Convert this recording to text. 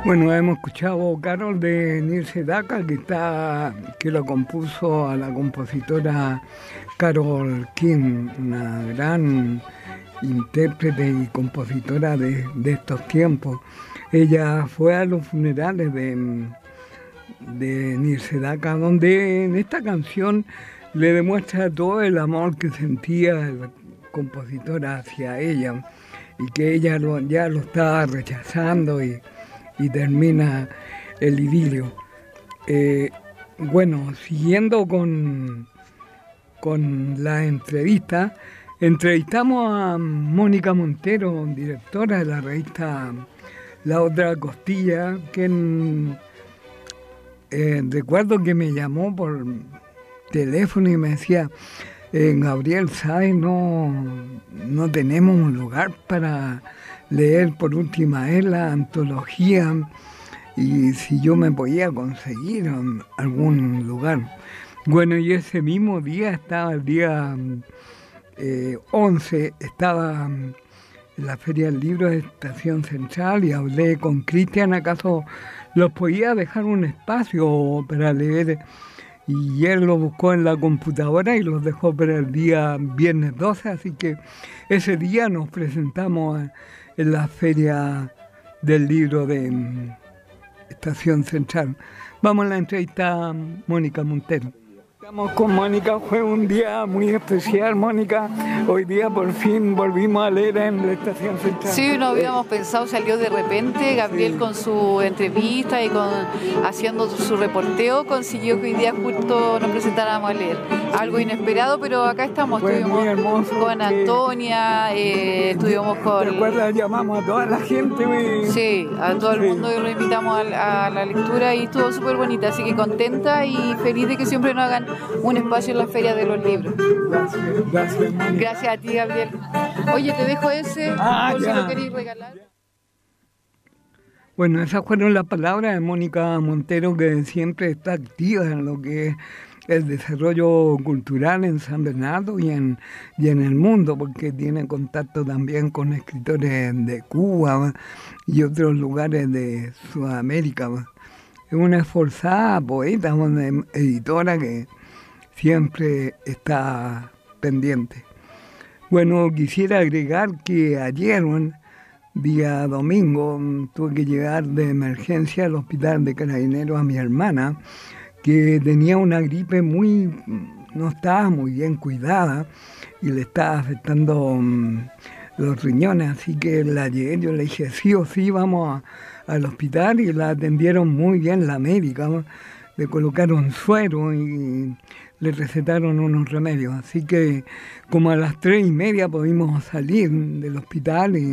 Bueno, hemos escuchado Carol de Neil Sedaka, que lo compuso a la compositora Carole King, una gran intérprete y compositora de estos tiempos. Ella fue a los funerales de Neil Sedaka, donde en esta canción le demuestra todo el amor que sentía la compositora hacia ella y que ella ya lo estaba rechazando y termina el idilio. Bueno, siguiendo con la entrevista, entrevistamos a Mónica Montero, directora de la revista La Otra Costilla, que recuerdo que me llamó por teléfono y me decía: Gabriel, ¿sabes? No tenemos un lugar para leer por última vez la antología, y si yo me podía conseguir algún lugar. Bueno, y ese mismo día, el día 11, estaba en la Feria del Libro de Estación Central y hablé con Cristian, acaso los podía dejar un espacio para leer, y él lo buscó en la computadora y los dejó para el día viernes 12, así que ese día nos presentamos en la Feria del Libro de Estación Central. Vamos a la entrevista a Mónica Montero. Estamos con Mónica, fue un día muy especial, Mónica. Hoy día por fin volvimos a leer en la Estación Central. Sí, no habíamos pensado, salió de repente. Gabriel con su entrevista y haciendo su reporteo consiguió que hoy día justo nos presentáramos a leer. Algo inesperado, pero acá estamos. Fue muy hermoso, con Antonia, estuvimos con... ¿Te acuerdas? Llamamos a toda la gente. Sí, a todo el mundo lo invitamos a la lectura y estuvo súper bonita, así que contenta y feliz de que siempre nos hagan un espacio en la Feria de los Libros. Gracias. Gracias a ti, Gabriel. Oye, te dejo ese, por si lo queréis regalar. Bueno, esas fueron las palabras de Mónica Montero, que siempre está activa en lo que es el desarrollo cultural en San Bernardo y en el mundo, porque tiene contacto también con escritores de Cuba y otros lugares de Sudamérica. Es una esforzada poeta, una editora que siempre está pendiente. Bueno, quisiera agregar que ayer, día domingo, tuve que llegar de emergencia al hospital de Carabineros a mi hermana, que tenía una gripe no estaba muy bien cuidada y le estaba afectando los riñones, así que la llegué, yo le dije sí o sí vamos al hospital, y la atendieron muy bien la médica, le colocaron suero y le recetaron unos remedios, así que como a las 3:30 pudimos salir del hospital y